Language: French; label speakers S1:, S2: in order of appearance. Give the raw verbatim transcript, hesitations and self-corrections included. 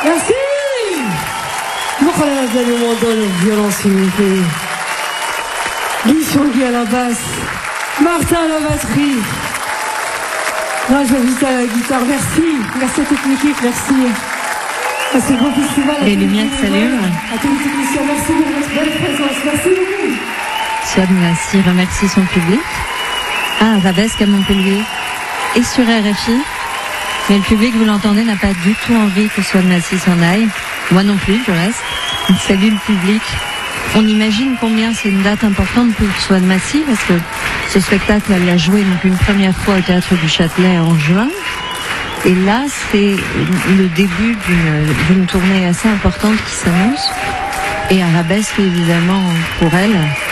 S1: Merci. Nicolas Galimondon au violon s'il vous plaît. Guy Chongui à la basse. Martin à la batterie. Raj Avita à la guitare. Merci. Merci à toute l'équipe. Merci. À ce beau festival.
S2: Les lumières s'allument.
S1: À tous les techniciens. Merci de votre belle présence. Merci beaucoup.
S2: Swad Massi remercie son public. À Arabesque à Montpellier et sur R F I. Mais le public, vous l'entendez, n'a pas du tout envie que Swad Massi s'en aille. Moi non plus, du reste. Il salue le public. On imagine combien c'est une date importante pour Swad Massi, parce que ce spectacle, elle l'a joué donc une première fois au Théâtre du Châtelet en juin. Et là, c'est le début d'une, d'une tournée assez importante qui s'annonce. Et Arabesque, évidemment, pour elle,